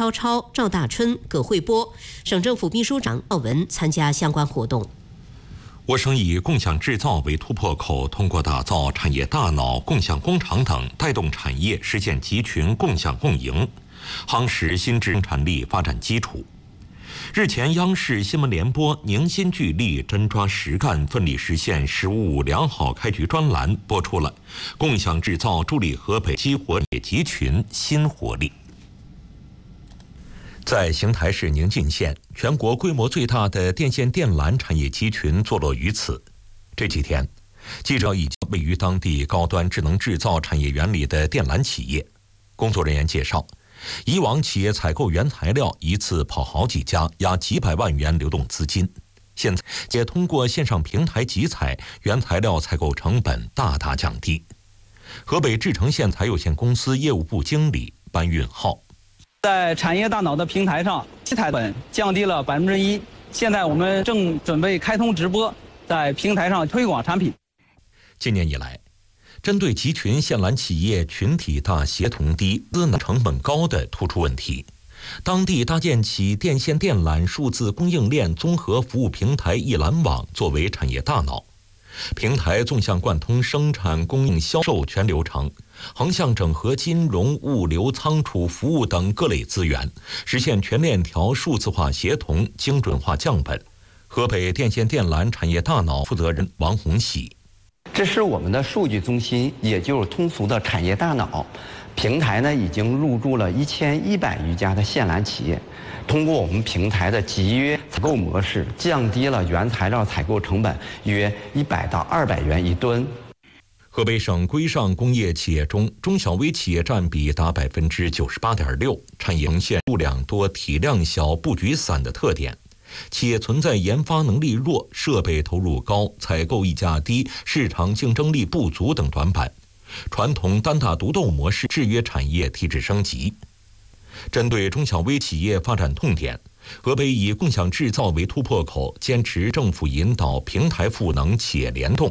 超超、赵大春、葛惠波，省政府秘书长赵文参加相关活动。 我省以共享制造为突破口，通过打造产业大脑、共享工厂等，带动产业实现集群共享共赢，夯实新质生产力发展基础。日前，央视新闻联播凝心聚力、真抓实干，奋力实现“十五五”良好开局专栏播出了“共享制造助力河北激活业集群新活力”。在邢台市宁晋县，全国规模最大的电线电缆产业集群坐落于此。这几天，记者已经位于当地高端智能制造产业园里的电缆企业。工作人员介绍，以往企业采购原材料一次跑好几家，压几百万元流动资金。现在也通过线上平台集采，原材料采购成本大大降低。河北智诚线材有限公司业务部经理班运浩。 在产业大脑的平台上，集采本降低了1%。现在我们正准备开通直播，在平台上推广产品。 今年以来，针对集群线缆企业群体大、协同低、资能成本高的突出问题，当地搭建起电线电缆数字供应链综合服务平台一缆网作为产业大脑。平台纵向贯通生产、供应、销售全流程，横向整合金融、物流、仓储、服务等各类资源，实现全链条数字化协同、精准化降本。河北电线电缆产业大脑负责人王红喜： 这是我们的数据中心，也就是通俗的产业大脑。平台呢已经入驻了1100余家的线缆企业，通过我们平台的集约采购模式，降低了原材料采购成本约100到200元一吨。 河北省规上工业企业中，中小微企业占比达98.6%，产业呈现数量多、体量小、布局散的特点。企业存在研发能力弱、设备投入高、采购溢价低、市场竞争力不足等短板。传统单打独斗模式制约产业提质升级。针对中小微企业发展痛点，河北以共享制造为突破口，坚持政府引导、平台赋能、企业联动，